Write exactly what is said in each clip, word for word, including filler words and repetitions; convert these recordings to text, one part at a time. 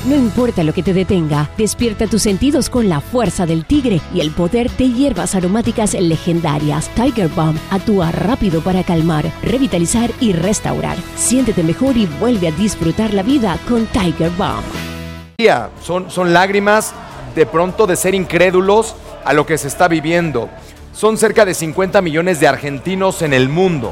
No importa lo que te detenga, despierta tus sentidos con la fuerza del tigre y el poder de hierbas aromáticas legendarias. Tiger Balm actúa rápido para calmar, revitalizar y restaurar. Siéntete mejor y vuelve a disfrutar la vida con Tiger Balm. Son, son lágrimas de pronto de ser incrédulos a lo que se está viviendo. Son cerca de cincuenta millones de argentinos en el mundo,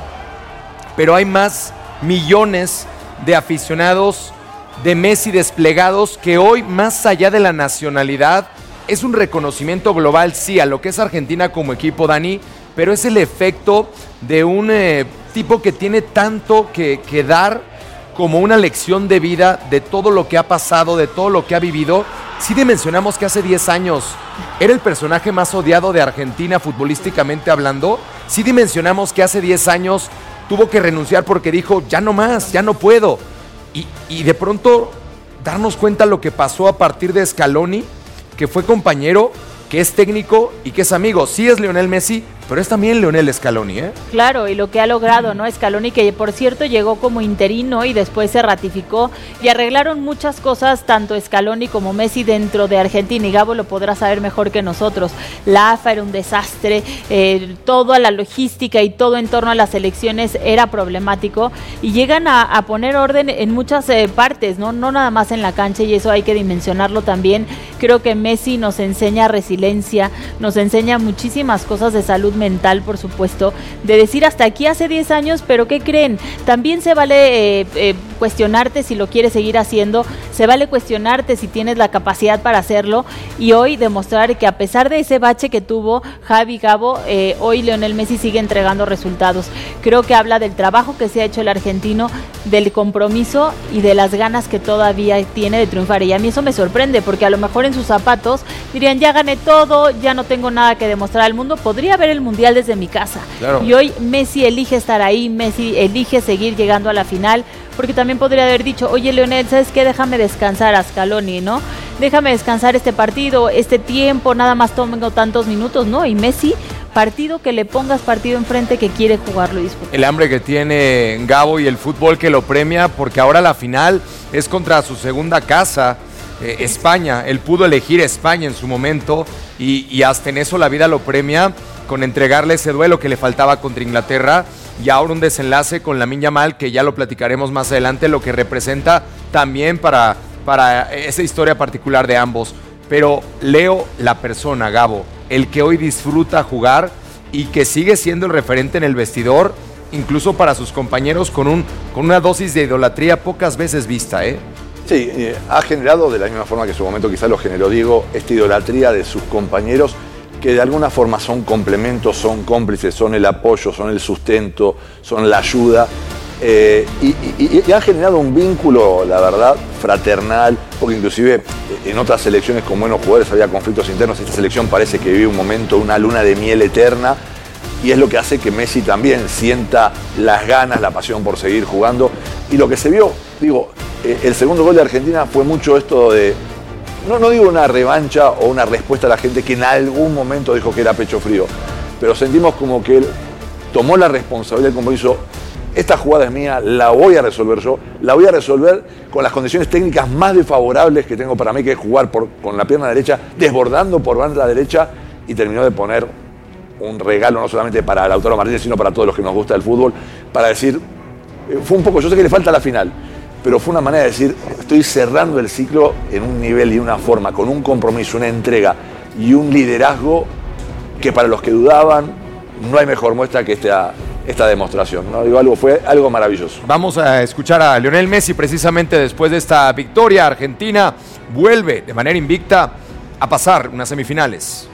pero hay más millones de aficionados de Messi desplegados que hoy, más allá de la nacionalidad, es un reconocimiento global, sí, a lo que es Argentina como equipo, Dani, pero es el efecto de un eh, tipo que tiene tanto que, que dar como una lección de vida de todo lo que ha pasado, de todo lo que ha vivido. Sí dimensionamos que hace diez años era el personaje más odiado de Argentina futbolísticamente hablando. Sí dimensionamos que hace diez años tuvo que renunciar porque dijo, ya no más, ya no puedo. Y, y de pronto darnos cuenta lo que pasó a partir de Scaloni, que fue compañero, que es técnico y que es amigo. Sí es Lionel Messi, pero es también Lionel Scaloni, ¿eh? Claro, y lo que ha logrado, ¿no? Scaloni, que por cierto llegó como interino y después se ratificó, y arreglaron muchas cosas, tanto Scaloni como Messi dentro de Argentina, y Gabo lo podrá saber mejor que nosotros. La A F A era un desastre, eh, toda la logística y todo en torno a las elecciones era problemático, y llegan a, a poner orden en muchas eh, partes, ¿no? No nada más en la cancha, y eso hay que dimensionarlo también. Creo que Messi nos enseña resiliencia, nos enseña muchísimas cosas de salud mental, por supuesto, de decir hasta aquí hace diez años, pero ¿qué creen? También se vale eh, eh, cuestionarte si lo quieres seguir haciendo, se vale cuestionarte si tienes la capacidad para hacerlo, y hoy demostrar que a pesar de ese bache que tuvo Javi, Gabo, eh, hoy Lionel Messi sigue entregando resultados. Creo que habla del trabajo que se ha hecho el argentino, del compromiso y de las ganas que todavía tiene de triunfar, y a mí eso me sorprende, porque a lo mejor en sus zapatos dirían, ya gané todo, ya no tengo nada que demostrar al mundo, podría ver el mundial desde mi casa. Claro. Y hoy Messi elige estar ahí, Messi elige seguir llegando a la final, porque también podría haber dicho, oye Lionel, ¿sabes qué? Déjame descansar a Scaloni, ¿no? Déjame descansar este partido, este tiempo, nada más tomo tantos minutos, ¿no? Y Messi, partido que le pongas, partido enfrente, que quiere jugarlo y disfrutar. El hambre que tiene Gabo y el fútbol que lo premia, porque ahora la final es contra su segunda casa, eh, España. Él pudo elegir España en su momento y, y hasta en eso la vida lo premia, con entregarle ese duelo que le faltaba contra Inglaterra, y ahora un desenlace con Lamine Yamal, que ya lo platicaremos más adelante, lo que representa también para, para esa historia particular de ambos. Pero Leo, la persona, Gabo, el que hoy disfruta jugar y que sigue siendo el referente en el vestidor, incluso para sus compañeros, con, un, con una dosis de idolatría pocas veces vista, ¿eh? Sí, eh, ha generado, de la misma forma que en su momento quizás lo generó Diego, esta idolatría de sus compañeros, que de alguna forma son complementos, son cómplices, son el apoyo, son el sustento, son la ayuda, eh, y, y, y han generado un vínculo, la verdad, fraternal, porque inclusive en otras selecciones con buenos jugadores había conflictos internos. Esta selección parece que vive un momento, una luna de miel eterna, y es lo que hace que Messi también sienta las ganas, la pasión por seguir jugando. Y lo que se vio, digo, eh, el segundo gol de Argentina fue mucho esto de, No, no digo una revancha o una respuesta a la gente que en algún momento dijo que era pecho frío, pero sentimos como que él tomó la responsabilidad del compromiso. Esta jugada es mía, la voy a resolver yo, la voy a resolver con las condiciones técnicas más desfavorables que tengo para mí, que es jugar por, con la pierna derecha, desbordando por banda derecha, y terminó de poner un regalo no solamente para Lautaro Martínez, sino para todos los que nos gusta el fútbol, para decir, fue un poco, yo sé que le falta la final, pero fue una manera de decir, estoy cerrando el ciclo en un nivel y una forma, con un compromiso, una entrega y un liderazgo que para los que dudaban no hay mejor muestra que esta, esta demostración, ¿no? Digo, algo, fue algo maravilloso. Vamos a escuchar a Lionel Messi precisamente después de esta victoria. Argentina vuelve de manera invicta a pasar unas semifinales.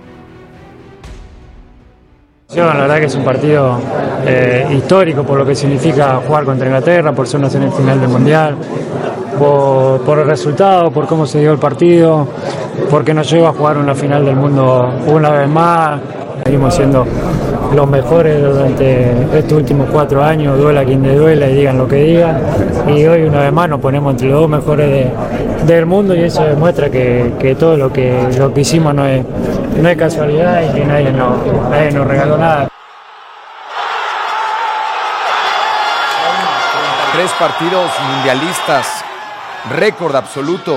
La verdad que es un partido eh, histórico por lo que significa jugar contra Inglaterra, por ser una semifinal del Mundial, por, por el resultado, por cómo se dio el partido, porque nos lleva a jugar una final del mundo una vez más. Seguimos siendo los mejores durante estos últimos cuatro años, duela quien le duela y digan lo que digan, y hoy una vez más nos ponemos entre los dos mejores de, del mundo, y eso demuestra que, que todo lo que, lo que hicimos no es, no es casualidad y que nadie nos, nadie nos regaló nada. Tres partidos mundialistas, récord absoluto.